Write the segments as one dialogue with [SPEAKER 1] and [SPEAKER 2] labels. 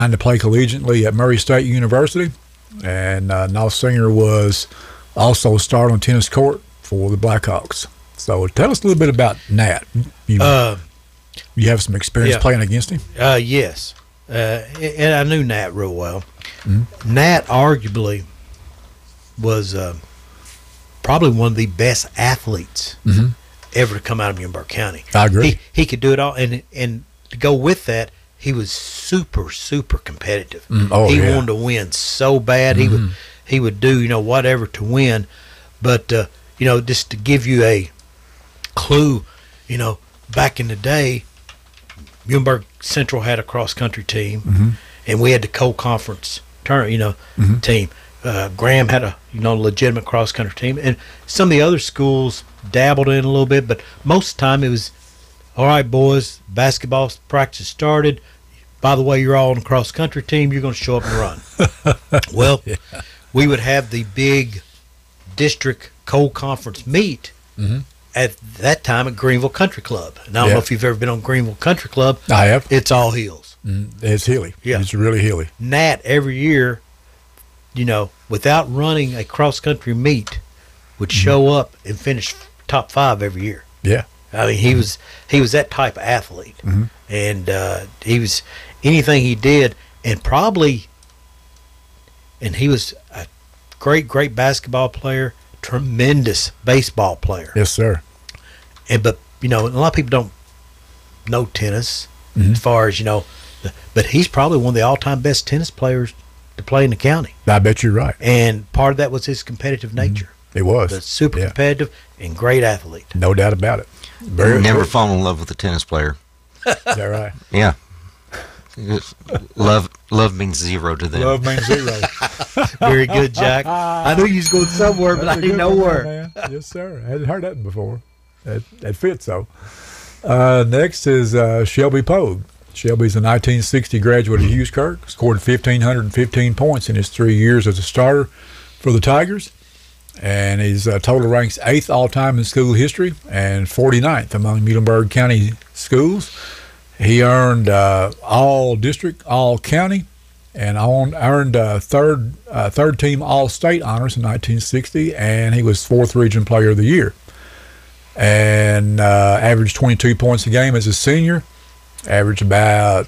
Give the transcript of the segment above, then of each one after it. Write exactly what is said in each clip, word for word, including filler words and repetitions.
[SPEAKER 1] to play collegiately at Murray State University, and uh, Noss Singer was also started on tennis court for the Blackhawks. So tell us a little bit about Nat. You,
[SPEAKER 2] Uh,
[SPEAKER 1] you have some experience
[SPEAKER 2] yeah.
[SPEAKER 1] playing against him?
[SPEAKER 2] uh, yes. Uh, and I knew Nat real well.
[SPEAKER 1] Mm-hmm.
[SPEAKER 2] Nat arguably was uh, probably one of the best athletes
[SPEAKER 1] Mm-hmm.
[SPEAKER 2] ever to come out of Muhlenberg County.
[SPEAKER 1] I agree.
[SPEAKER 2] He, he could do it all. And, and to go with that, he was super, super competitive.
[SPEAKER 1] Mm, oh,
[SPEAKER 2] he
[SPEAKER 1] yeah.
[SPEAKER 2] wanted to win so bad.
[SPEAKER 1] Mm-hmm.
[SPEAKER 2] He would he would do, you know, whatever to win. But, uh, you know, just to give you a clue, you know, back in the day, Muhlenberg Central had a cross-country team,
[SPEAKER 1] Mm-hmm.
[SPEAKER 2] and we had the co-conference turn, you know,
[SPEAKER 1] Mm-hmm.
[SPEAKER 2] team. Uh, Graham had a, you know, legitimate cross-country team. And some of the other schools dabbled in a little bit, but most of the time it was, all right, boys, basketball practice started. By the way, you're all on the cross-country team. You're going to show up and run. Well,
[SPEAKER 1] Yeah.
[SPEAKER 2] we would have the big district co-conference meet
[SPEAKER 1] Mm-hmm.
[SPEAKER 2] at that time at Greenville Country Club. And I don't
[SPEAKER 1] Yeah.
[SPEAKER 2] know if you've ever been on Greenville Country Club.
[SPEAKER 1] I have.
[SPEAKER 2] It's all hills.
[SPEAKER 1] Mm, it's hilly.
[SPEAKER 2] Yeah.
[SPEAKER 1] It's really hilly.
[SPEAKER 2] Nat, every year, you know, without running a cross-country meet, would
[SPEAKER 1] Mm-hmm.
[SPEAKER 2] show up and finish top five every year.
[SPEAKER 1] Yeah.
[SPEAKER 2] I mean, he was he was that type of athlete,
[SPEAKER 1] Mhm.
[SPEAKER 2] and uh, he was anything he did, and probably, and he was a great, great basketball player, tremendous baseball player,
[SPEAKER 1] Yes, sir.
[SPEAKER 2] and but you know, a lot of people don't know tennis
[SPEAKER 1] Mhm.
[SPEAKER 2] as far as you know, but he's probably one of the all-time best tennis players to play in the county,
[SPEAKER 1] I bet you're right.
[SPEAKER 2] and part of that was his competitive nature.
[SPEAKER 1] It was.
[SPEAKER 2] But super
[SPEAKER 1] Yeah.
[SPEAKER 2] competitive and great athlete.
[SPEAKER 1] No doubt about it. Very
[SPEAKER 3] Never
[SPEAKER 1] good.
[SPEAKER 3] fall in love with a tennis player.
[SPEAKER 1] Is that right?
[SPEAKER 3] Yeah. It's- Love love means zero to them.
[SPEAKER 1] Love means zero.
[SPEAKER 2] Very good, Jack. I knew you was going somewhere, but I
[SPEAKER 1] That's a
[SPEAKER 2] didn't
[SPEAKER 1] good
[SPEAKER 2] know
[SPEAKER 1] one,
[SPEAKER 2] where.
[SPEAKER 1] man. Yes, sir. I hadn't heard that one before. That, that fits, though. Uh, next is uh, Shelby Pogue. Shelby's a nineteen sixty graduate of Hughes Kirk, scored one thousand five hundred fifteen points in his three years as a starter for the Tigers. And his uh, total ranks eighth all-time in school history and forty-ninth among Muhlenberg County schools. He earned uh, all-district, all-county, and on, earned uh, third uh, third team All-State honors in nineteen sixty, and he was fourth region player of the year. And uh, averaged twenty-two points a game as a senior, averaged about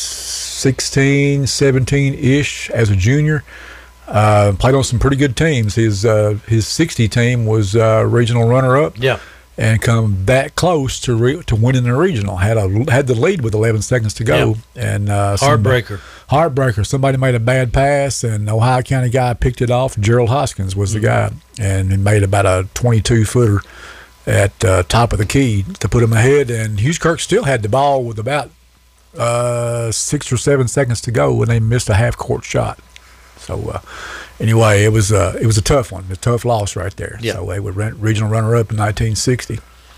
[SPEAKER 1] sixteen, seventeen-ish as a junior. Uh, played on some pretty good teams. His uh, his sixty team was uh, regional runner-up.
[SPEAKER 2] Yeah.
[SPEAKER 1] And come that close to re- to winning the regional. Had a had the lead with eleven seconds to go, and uh, somebody-
[SPEAKER 2] Heartbreaker.
[SPEAKER 1] heartbreaker. Somebody made a bad pass, and the Ohio County guy picked it off. Gerald Hoskins was the guy, and he made about a twenty-two footer at uh, top of the key to put him ahead. And Hughes Kirk still had the ball with about uh, six or seven seconds to go when they missed a half court shot. So uh, anyway, it was uh, it was a tough one, a tough loss right there.
[SPEAKER 2] Yeah.
[SPEAKER 1] So they were re- regional runner-up in nineteen sixty,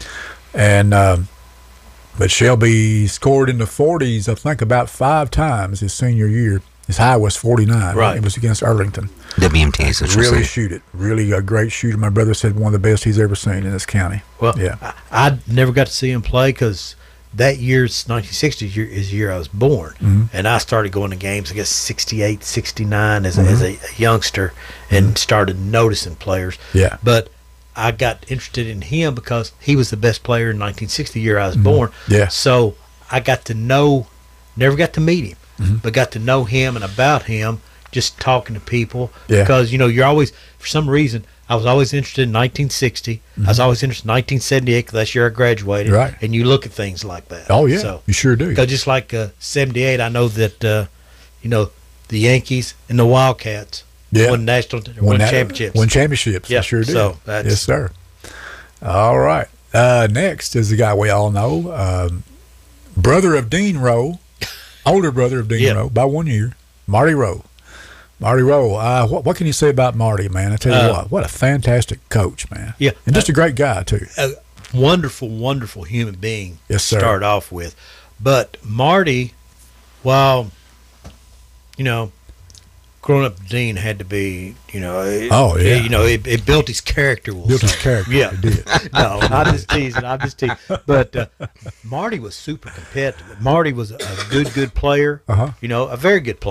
[SPEAKER 1] and um, but Shelby scored in the forties, I think, about five times his senior year. His high was forty-nine.
[SPEAKER 2] Right.
[SPEAKER 1] It was against Arlington.
[SPEAKER 3] W M T is what you're
[SPEAKER 1] Really
[SPEAKER 3] saying.
[SPEAKER 1] shoot it. Really a great shooter. My brother said one of the best he's ever seen in this county.
[SPEAKER 2] Well,
[SPEAKER 1] Yeah.
[SPEAKER 2] I, I never got to see him play because that year's nineteen sixty year is the year I was born.
[SPEAKER 1] Mhm.
[SPEAKER 2] And I started going to games, I guess, sixty-eight, sixty-nine as, a,
[SPEAKER 1] Mm-hmm.
[SPEAKER 2] as a youngster and started noticing players.
[SPEAKER 1] Yeah.
[SPEAKER 2] But I got interested in him because he was the best player in nineteen sixty year I was born.
[SPEAKER 1] Mm-hmm. Yeah.
[SPEAKER 2] So I got to know, never got to meet him,
[SPEAKER 1] Mm-hmm.
[SPEAKER 2] but got to know him and about him just talking to people.
[SPEAKER 1] Yeah.
[SPEAKER 2] Because, you know, you're always, for some reason, I was always interested in nineteen sixty. I was always interested in nineteen seventy-eight because that's the year I graduated.
[SPEAKER 1] Mm-hmm. Right.
[SPEAKER 2] And you look at things like that.
[SPEAKER 1] Oh, yeah.
[SPEAKER 2] So,
[SPEAKER 1] You sure do.
[SPEAKER 2] because just like uh, seventy-eight, I know that, uh, you know, the Yankees and the Wildcats
[SPEAKER 1] Yeah.
[SPEAKER 2] won national won
[SPEAKER 1] that-
[SPEAKER 2] championships.
[SPEAKER 1] Win championships.
[SPEAKER 2] Yeah,
[SPEAKER 1] I sure did.
[SPEAKER 2] so that's-
[SPEAKER 1] yes, sir. All right. Uh, next is the guy we all know, um, brother of Dean Rowe, older brother of Dean
[SPEAKER 2] Yeah.
[SPEAKER 1] Rowe by one year, Marty Rowe. Marty Rowe. Uh, what, what can you say about Marty, man? I tell you
[SPEAKER 2] Uh,
[SPEAKER 1] what, what a fantastic coach, man.
[SPEAKER 2] Yeah.
[SPEAKER 1] And just a great guy, too.
[SPEAKER 2] a wonderful, wonderful human being
[SPEAKER 1] Yes,
[SPEAKER 2] to
[SPEAKER 1] sir.
[SPEAKER 2] start off with. But Marty, while, you know, growing up, Dean had to be, you know. It,
[SPEAKER 1] Oh, yeah.
[SPEAKER 2] You know, it, it built his character. We'll
[SPEAKER 1] Built his
[SPEAKER 2] say.
[SPEAKER 1] character.
[SPEAKER 2] Yeah.
[SPEAKER 1] It did.
[SPEAKER 2] No, I'm just teasing. I'm just teasing. But uh, Marty was super competitive. Marty was a good, good player.
[SPEAKER 1] Uh-huh.
[SPEAKER 2] You know, a very good player.